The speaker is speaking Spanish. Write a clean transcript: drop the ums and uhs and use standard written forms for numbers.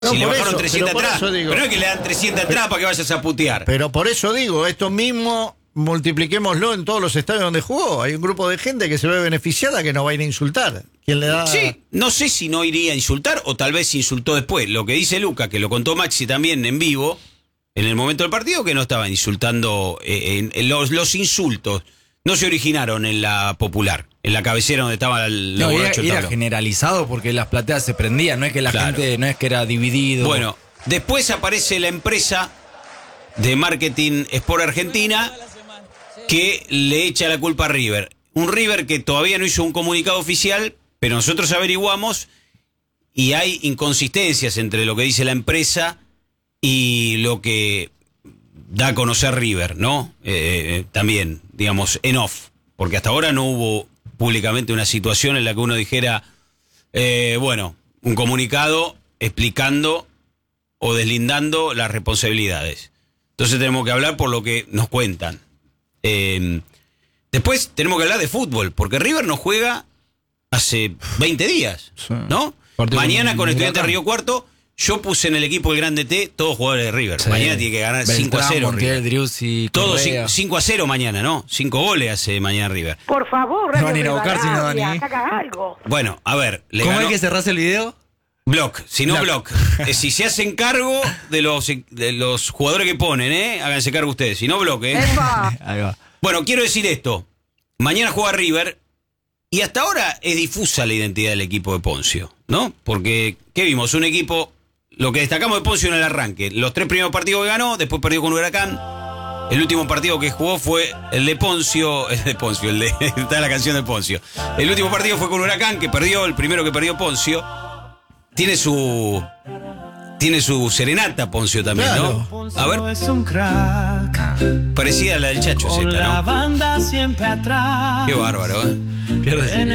No, si le bajaron eso, 300 pero entradas. Pero no es que le dan 300 entradas para que vayas a putear. Pero por eso digo, esto mismo multipliquémoslo en todos los estadios donde jugó. Hay un grupo de gente que se ve beneficiada que no va a ir a insultar. ¿Quién le da? Sí, no sé si no iría a insultar o tal vez insultó después. Lo que dice Luca, que lo contó Maxi también en vivo, en el momento del partido, que no estaban insultando. Los insultos no se originaron en la Popular, en la cabecera donde estaba el No, era generalizado porque las plateas se prendían, no es que la gente, no es que era dividido. Bueno, después aparece la empresa de marketing Sport Argentina que le echa la culpa a River. Un River que todavía no hizo un comunicado oficial, pero nosotros averiguamos y hay inconsistencias entre lo que dice la empresa y lo que da a conocer River, ¿no? También, digamos, en off, porque hasta ahora no hubo públicamente una situación en la que uno dijera, bueno, un comunicado explicando o deslindando las responsabilidades. Entonces tenemos que hablar por lo que nos cuentan. Después tenemos que hablar de fútbol, porque River no juega hace 20 días, ¿no? Mañana con Estudiantes Río Cuarto, yo puse en el equipo del Grande T todos jugadores de River. Sí. Mañana tiene que ganar 5-0 River. Todos 5-0 mañana, ¿no? 5 goles hace mañana River. Por favor, no van a ir a buscar si no, Dani. Algo. Bueno, a ver. ¿Cómo hay que cerrarse el video? Block, si no block. Si se hacen cargo de los jugadores que ponen, háganse cargo ustedes. Si no, block, Ahí va. Bueno, quiero decir esto. Mañana juega River y hasta ahora es difusa la identidad del equipo de Poncio, ¿no? Porque, ¿qué vimos? Un equipo, lo que destacamos de Poncio en el arranque. Los 3 primeros partidos que ganó, después perdió con Huracán. El último partido que jugó fue el de Poncio, está la canción de Poncio. El último partido fue con Huracán, que perdió, el primero que perdió Poncio. Tiene su serenata Poncio también, claro, ¿no? A ver. Es un crack. Parecida a la del Chacho, Con esta, la ¿no? banda siempre atrás. Qué bárbaro, ¿eh? Pierde.